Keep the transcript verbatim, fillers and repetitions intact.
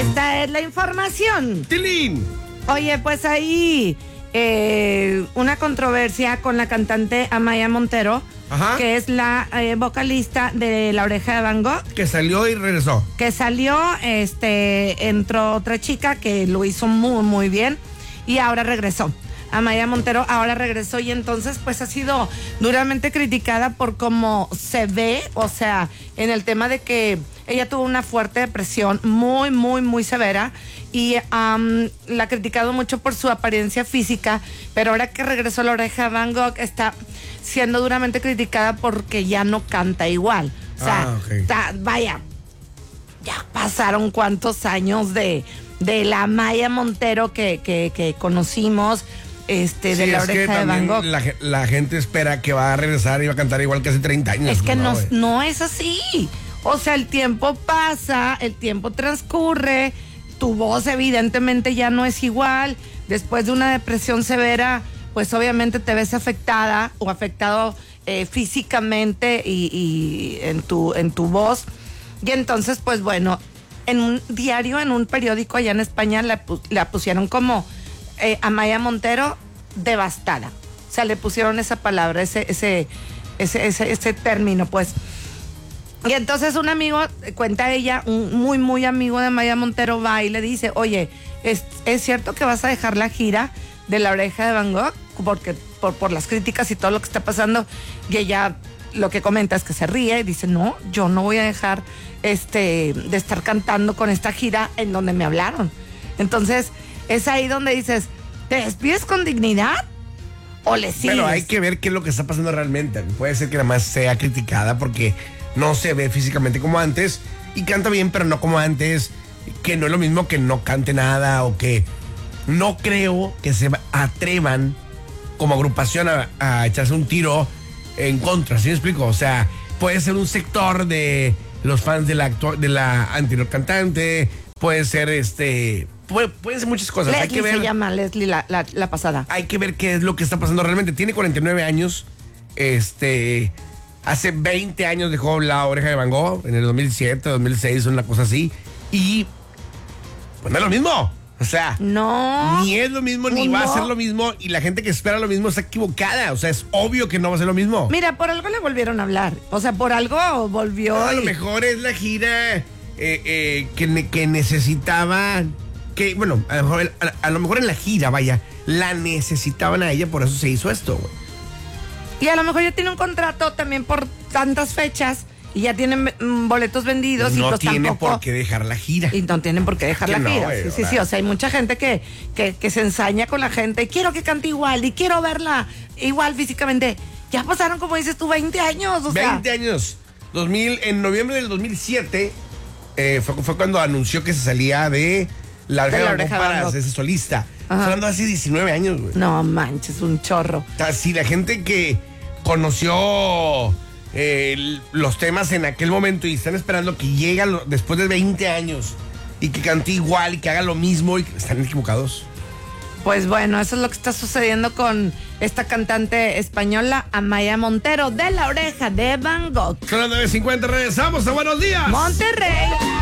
esta es la información. ¡Tilín! Oye, pues ahí eh, una controversia con la cantante Amaya Montero, Ajá. que es la eh, vocalista de La Oreja de Van Gogh. Que salió y regresó. Que salió, este, entró otra chica que lo hizo muy, muy bien y ahora regresó. Amaya Montero ahora regresó y entonces pues ha sido duramente criticada por cómo se ve, o sea, en el tema de que ella tuvo una fuerte depresión muy, muy, muy severa y um, la ha criticado mucho por su apariencia física, pero ahora que regresó a La Oreja de Van Gogh está siendo duramente criticada porque ya no canta igual. O sea, ah, okay. ta, vaya, ya pasaron cuántos años de, de la Amaya Montero que, que, que conocimos. Este, de sí, La es Oreja que de Van Gogh. La, la gente espera que va a regresar y va a cantar igual que hace treinta años. Es que no, no, no es así. O sea, el tiempo pasa, el tiempo transcurre, tu voz evidentemente ya no es igual. Después de una depresión severa, pues obviamente te ves afectada o afectado eh, físicamente y, y en tu, en tu voz. Y entonces, pues bueno, en un diario, en un periódico allá en España, la, la pusieron como Eh, Amaya Montero devastada. O sea, le pusieron esa palabra, ese, ese, ese, ese, ese término, pues. Y entonces un amigo, cuenta ella, un muy, muy amigo de Amaya Montero va y le dice, oye, ¿es, ¿es cierto que vas a dejar la gira de La Oreja de Van Gogh? Porque por, por las críticas y todo lo que está pasando. Y ella lo que comenta es que se ríe y dice, no, yo no voy a dejar este, de estar cantando con esta gira en donde me hablaron. Entonces, es ahí donde dices, ¿te despides con dignidad o le sigues? Pero hay que ver qué es lo que está pasando realmente. Puede ser que nada más sea criticada porque no se ve físicamente como antes y canta bien, pero no como antes, que no es lo mismo que no cante nada o que no creo que se atrevan como agrupación a, a echarse un tiro en contra, ¿sí me explico? O sea, puede ser un sector de los fans de la, de la anterior cantante, puede ser este... Puede, pueden ser muchas cosas. Leslie hay que ver, se llama Leslie la, la, la pasada. Hay que ver qué es lo que está pasando realmente. Tiene cuarenta y nueve años. Este, hace veinte años dejó La Oreja de Van Gogh, en el dos mil siete, dos mil seis, una cosa así. Y pues no es lo mismo. O sea, no. Ni es lo mismo, ni no. va a ser lo mismo. Y la gente que espera lo mismo está equivocada. O sea, es obvio que no va a ser lo mismo. Mira, por algo le volvieron a hablar. O sea, por algo volvió. No, a lo y... mejor es la gira eh, eh, que, que necesitaba... Que, bueno, a lo, mejor, a, a lo mejor en la gira, vaya, la necesitaban a ella, por eso se hizo esto, güey. Y a lo mejor ya tiene un contrato también por tantas fechas y ya tienen mm, boletos vendidos. No y pues tiene tampoco, por qué dejar la gira. Y no tienen por qué dejar Que la no, gira. güey, sí, sí, sí. O sea, hay mucha gente que, que, que se ensaña con la gente. Quiero que cante igual y quiero verla igual físicamente. Ya pasaron, como dices tú, veinte años. O veinte sea. años. dos mil, en noviembre del dos mil siete eh, fue, fue cuando anunció que se salía de La Oreja de Van Gogh para hacerse solista. Hablando hace diecinueve años, güey. No manches, un chorro. Si la gente que conoció eh, los temas en aquel momento y están esperando que llegue lo, después de veinte años y que cante igual y que haga lo mismo, y están equivocados. Pues bueno, eso es lo que está sucediendo con esta cantante española Amaya Montero de La Oreja de Van Gogh. Son las nueve cincuenta, regresamos a Buenos Días Monterrey.